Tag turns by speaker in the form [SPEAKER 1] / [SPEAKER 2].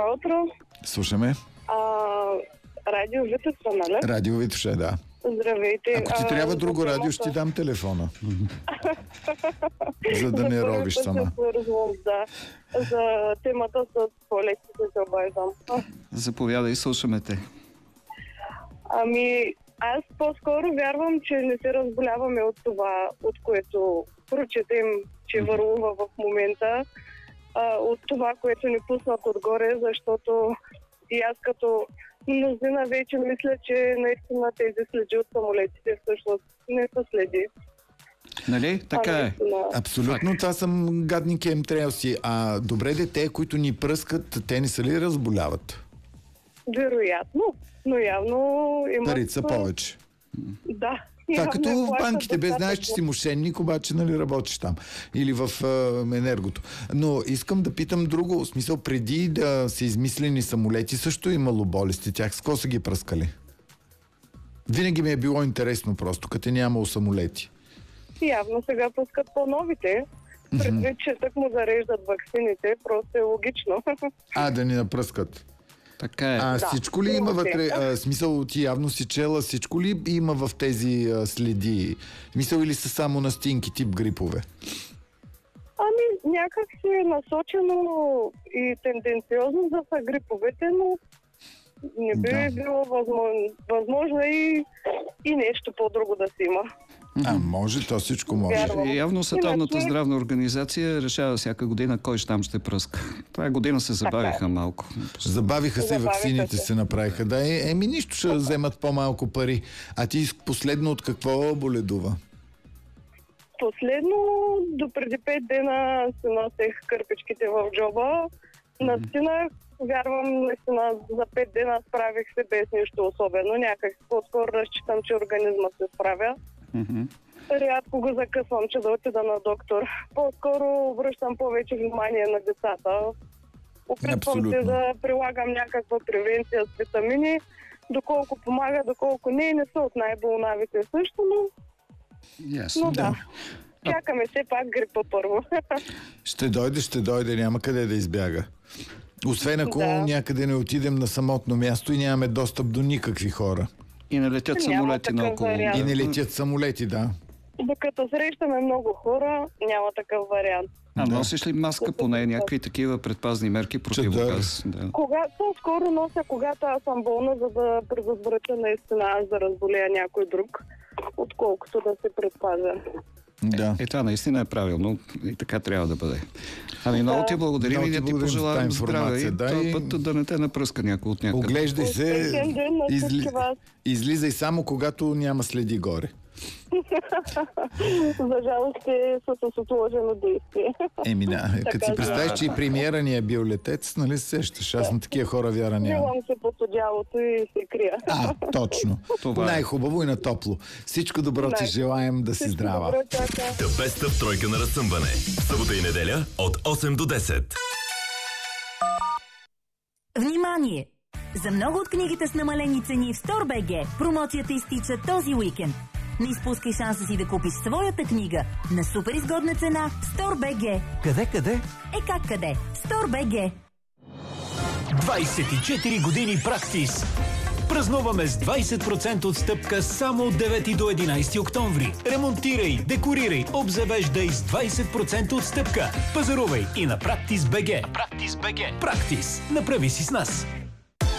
[SPEAKER 1] Добро утро.
[SPEAKER 2] Слушаме.
[SPEAKER 1] Радио Витоша, нали?
[SPEAKER 2] Радио Витоша, да.
[SPEAKER 1] Здравейте.
[SPEAKER 2] Ако ти трябва друго радио, ще ти дам телефона. За да не ровиш сама.
[SPEAKER 1] Да. За темата с полетите се обаждам.
[SPEAKER 3] Заповядай, слушаме те.
[SPEAKER 1] Аз по-скоро вярвам, че не се разболяваме от това, от което прочетем, че върлува в момента, от това, което ни пуснат отгоре, защото и аз като мнозина вече мисля, че наистина тези следи от самолетите всъщност не са следи.
[SPEAKER 3] Нали? Така е.
[SPEAKER 2] Абсолютно, това са гадни кемтрелси. А добре, те, които ни пръскат, те не са ли разболяват?
[SPEAKER 1] Вероятно, но явно имат...
[SPEAKER 2] Парица повече.
[SPEAKER 1] Да.
[SPEAKER 2] Това като в банките, без знаеш, че си мошенник, обаче нали работиш там. Или в енергото. Но искам да питам друго. В смисъл, преди да са измислени самолети, също имало болести. Тях с какво са ги пръскали? Винаги ми е било интересно просто, като нямало самолети.
[SPEAKER 1] Явно сега пускат по-новите. Предвид, че так му зареждат ваксините, просто е логично.
[SPEAKER 2] Да ни напръскат.
[SPEAKER 3] Така е.
[SPEAKER 2] Всичко ли има вътре? Смисъл, ти явно си чела, всичко ли има в тези следи? Смисъл или са само настинки, тип грипове?
[SPEAKER 1] Някак си е насочено и тенденциозно за са гриповете, но не би било възможно и нещо по-друго да си има.
[SPEAKER 2] Може, то всичко може.
[SPEAKER 3] Явно Световната здравна организация решава всяка година кой щам ще пръска. Това година се забавиха малко.
[SPEAKER 2] Забавиха се, ваксините се направиха. Нищо ще вземат по-малко пари. А ти последно от какво боледува?
[SPEAKER 1] Последно, до преди 5 дена се носех кърпичките в джоба. Настина, вярвам, наистина за 5 дена справих се без нищо особено. Някак по-скоро разчитам, че организмът се справя. Рядко го закъсвам, че да отида на доктор. По-скоро обръщам повече внимание на децата. Опитвам се да прилагам някаква превенция с витамини. Доколко помага, доколко не са от най-болнавите също, но... Но да. Чакаме все пак грипа първо.
[SPEAKER 2] Ще дойде, няма къде да избяга. Освен ако някъде не отидем на самотно място и нямаме достъп до никакви хора.
[SPEAKER 3] И не летят самолети наоколо.
[SPEAKER 2] И не летят самолети, да.
[SPEAKER 1] Докато срещаме много хора, няма такъв вариант.
[SPEAKER 3] Носиш ли маска поне, някакви такива предпазни мерки против газ?
[SPEAKER 1] По-скоро нося, когато аз съм болна, за да предотвратя наистина аз да разболея някой друг, отколкото да се предпазя.
[SPEAKER 3] Това наистина е правилно и така трябва да бъде. Много ти благодарим и да ти пожелавам здраве и този път да не те напръска някой от някъде.
[SPEAKER 2] Оглеждай се, излизай само когато няма следи горе.
[SPEAKER 1] За жалост с отложено действие.
[SPEAKER 2] Като си представиш, че и премиера ни е бил летец, нали се сещаш? Аз на такива хора вяра няма.
[SPEAKER 1] Бивам се под одялото и се крия.
[SPEAKER 2] Точно. Най-хубаво и на топло. Всичко добро ти желаем, да си здрава.
[SPEAKER 4] The Best of тройка на разсъмване. Събота и неделя от 8 до 10.
[SPEAKER 5] Внимание! За много от книгите с намалени цени в Store.bg промоцията изтича този уикенд. Не изпускай шанса си да купиш своята книга на супер изгодна цена в Store.bg.
[SPEAKER 6] Къде?
[SPEAKER 5] Как къде? Store.bg.
[SPEAKER 6] 24 години Практис. Празнуваме с 20% отстъпка само от 9 до 11 октомври. Ремонтирай, декорирай, обзавеждай с 20% отстъпка. Пазарувай и на Practice.bg. Practice.bg. Practice. Направи си с нас.